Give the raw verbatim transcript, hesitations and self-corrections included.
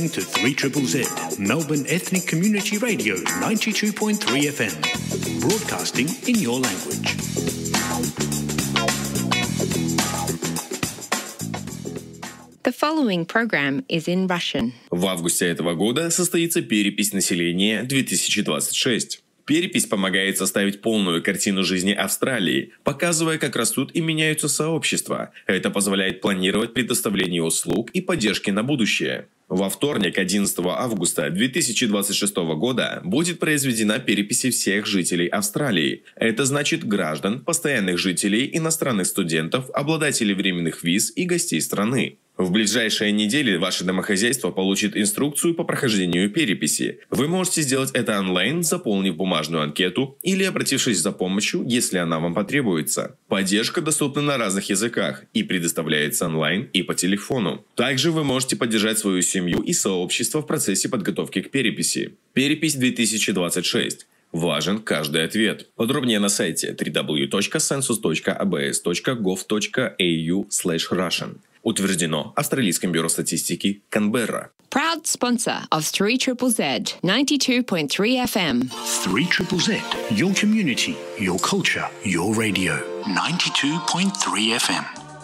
To three triple Z, Melbourne Ethnic Community Radio, ninety-two point three F M, broadcasting in your language. The following program is in Russian. В августе этого года состоится перепись населения две тысячи двадцать шесть. Перепись помогает составить полную картину жизни Австралии, показывая, как растут и меняются сообщества. Это позволяет планировать предоставление услуг и поддержки на будущее. Во вторник, одиннадцатого августа две тысячи двадцать шестого года, будет произведена перепись всех жителей Австралии. Это значит граждан, постоянных жителей, иностранных студентов, обладателей временных виз и гостей страны. В ближайшие недели ваше домохозяйство получит инструкцию по прохождению переписи. Вы можете сделать это онлайн, заполнив бумажную анкету или обратившись за помощью, если она вам потребуется. Поддержка доступна на разных языках и предоставляется онлайн и по телефону. Также вы можете поддержать свою семью и сообщество в процессе подготовки к переписи. Перепись две тысячи двадцать шесть. Важен каждый ответ. Подробнее на сайте дабл ю дабл ю дабл ю точка сенсус точка эй би эс точка гов точка эй ю слэш Russian. Утверждено Австралийским бюро статистики Канберра. Proud sponsor of three triple Z, ninety-two point three F M. three triple Z, your community, your culture, your radio, ninety-two point three F M.